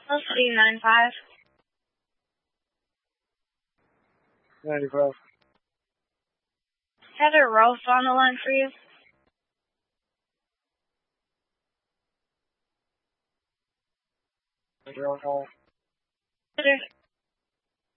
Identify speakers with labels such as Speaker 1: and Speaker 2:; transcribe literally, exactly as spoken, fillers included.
Speaker 1: L C nine five.
Speaker 2: ninety-five.
Speaker 1: Heather Rolfe on the line for you.
Speaker 2: Zero call.
Speaker 1: Heather.